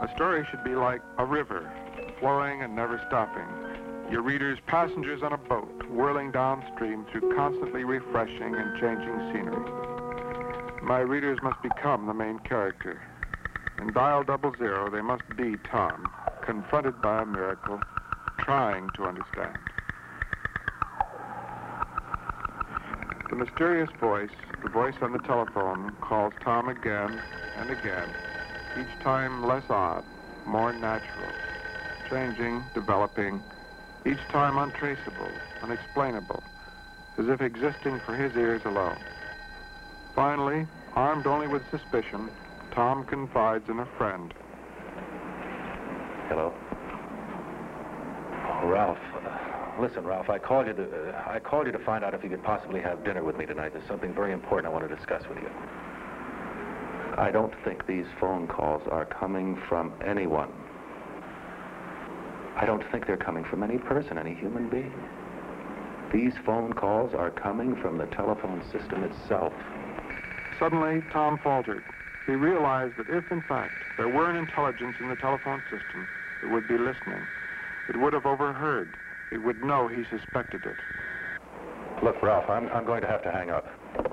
A story should be like a river, flowing and never stopping. Your readers passengers on a boat, whirling downstream through constantly refreshing and changing scenery. My readers must become the main character. In Dial 00, they must be Tom, confronted by a miracle, trying to understand. The mysterious voice, the voice on the telephone, calls Tom again and again, each time less odd, more natural, changing, developing, each time untraceable, unexplainable, as if existing for his ears alone. Finally, armed only with suspicion, Tom confides in a friend. Hello? Oh, Ralph. Listen, Ralph, I called you to find out if you could possibly have dinner with me tonight. There's something very important I want to discuss with you. I don't think these phone calls are coming from anyone. I don't think they're coming from any person, any human being. These phone calls are coming from the telephone system itself. Suddenly, Tom faltered. He realized that if, in fact, there were an intelligence in the telephone system, it would be listening. It would have overheard. It would know he suspected it. Look, Ralph, I'm going to have to hang up.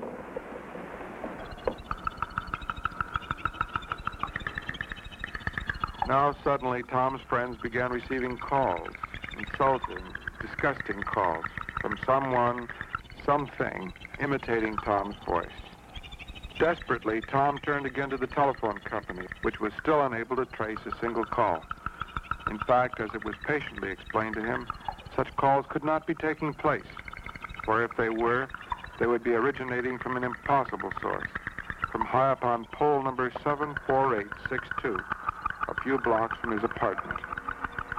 Now, suddenly, Tom's friends began receiving calls, insulting, disgusting calls from someone, something, imitating Tom's voice. Desperately, Tom turned again to the telephone company, which was still unable to trace a single call. In fact, as it was patiently explained to him, such calls could not be taking place, for if they were, they would be originating from an impossible source, from high up on pole number 74862, a few blocks from his apartment.